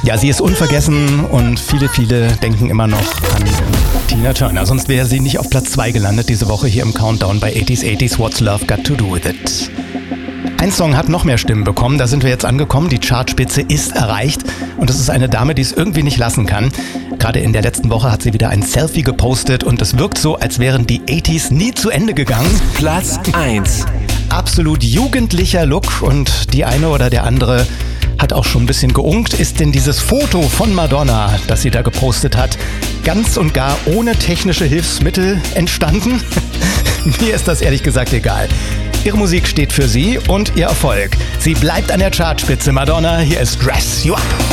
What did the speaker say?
Ja, sie ist unvergessen und viele denken immer noch an Tina Turner. Sonst wäre sie nicht auf Platz 2 gelandet diese Woche hier im Countdown bei 80s, What's Love Got to Do With It. Ein Song hat noch mehr Stimmen bekommen, da sind wir jetzt angekommen. Die Chartspitze ist erreicht und es ist eine Dame, die es irgendwie nicht lassen kann. Gerade in der letzten Woche hat sie wieder ein Selfie gepostet und es wirkt so, als wären die 80s nie zu Ende gegangen. Platz 1. Absolut jugendlicher Look und die eine oder der andere hat auch schon ein bisschen geunkt. Ist denn dieses Foto von Madonna, das sie da gepostet hat, ganz und gar ohne technische Hilfsmittel entstanden? Mir ist das ehrlich gesagt egal. Ihre Musik steht für sie und ihr Erfolg. Sie bleibt an der Chartspitze. Madonna, hier ist Dress You Up.